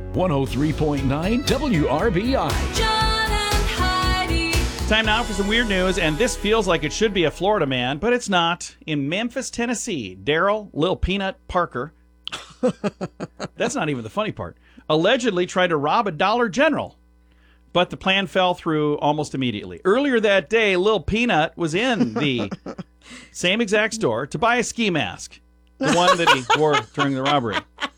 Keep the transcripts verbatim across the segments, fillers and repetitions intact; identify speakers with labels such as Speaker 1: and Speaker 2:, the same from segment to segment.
Speaker 1: one oh three point nine W R B I.
Speaker 2: John and Heidi.
Speaker 3: Time now for some weird news, and this feels like it should be a Florida man, but it's not. In Memphis, Tennessee, Daryl Lil Peanut Parker, that's not even the funny part, allegedly tried to rob a Dollar General, but the plan fell through almost immediately. Earlier that day, Lil Peanut was in the same exact store to buy a ski mask, the one that he wore during the robbery.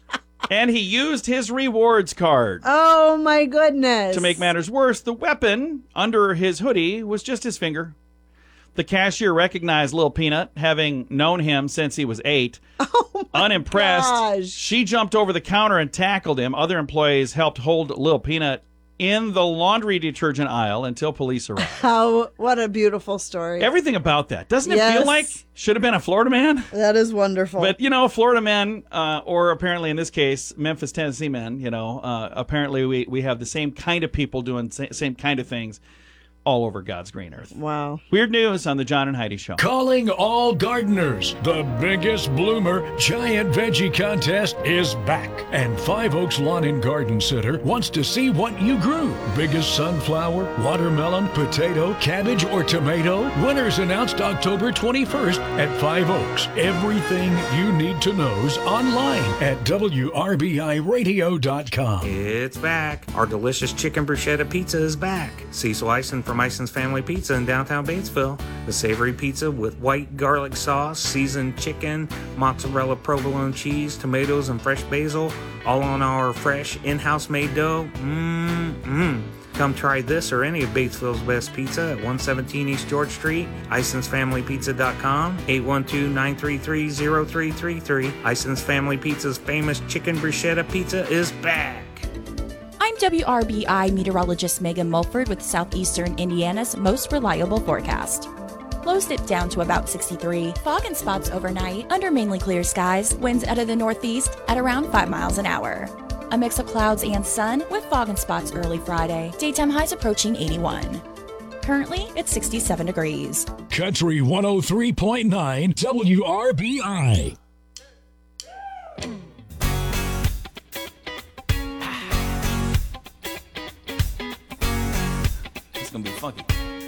Speaker 3: And he used his rewards card.
Speaker 4: Oh, my goodness.
Speaker 3: To make matters worse, the weapon under his hoodie was just his finger. The cashier recognized Lil Peanut, having known him since he was eight.
Speaker 4: Oh my
Speaker 3: Unimpressed,
Speaker 4: gosh.
Speaker 3: she jumped over the counter and tackled him. Other employees helped hold Lil Peanut in the laundry detergent aisle until police arrived.
Speaker 4: How, what a beautiful story.
Speaker 3: Everything about that. Doesn't it
Speaker 4: Yes.
Speaker 3: feel like should have been a Florida man?
Speaker 4: That is wonderful.
Speaker 3: But, you know, Florida men, uh, or apparently in this case, Memphis, Tennessee men, you know, uh, apparently we, we have the same kind of people doing the sa- same kind of things all over God's green earth.
Speaker 4: Wow.
Speaker 3: Weird news on the John and Heidi Show.
Speaker 1: Calling all gardeners. The biggest bloomer giant veggie contest is back. And Five Oaks Lawn and Garden Center wants to see what you grew. Biggest sunflower, watermelon, potato, cabbage, or tomato? Winners announced October twenty-first at Five Oaks. Everything you need to know's online at W R B I radio dot com.
Speaker 5: It's back. Our delicious chicken bruschetta pizza is back. Cecil Ison from Ison's Family Pizza in downtown Batesville. The savory pizza with white garlic sauce, seasoned chicken, mozzarella provolone cheese, tomatoes, and fresh basil, all on our fresh in-house made dough. Mmm-mmm. Come try this or any of Batesville's best pizza at one seventeen East George Street, Isons Family Pizza dot com, eight one two, nine three three, zero three three three. Isons Family Pizza's famous chicken bruschetta pizza is back.
Speaker 6: I'm W R B I meteorologist Megan Mulford with Southeastern Indiana's most reliable forecast. Lows dip down to about sixty-three. Fog and spots overnight under mainly clear skies. Winds out of the northeast at around five miles an hour. A mix of clouds and sun with fog and spots early Friday. Daytime highs approaching eighty-one. Currently, it's sixty-seven degrees.
Speaker 1: Country one oh three point nine W R B I.
Speaker 3: It's going to be funky.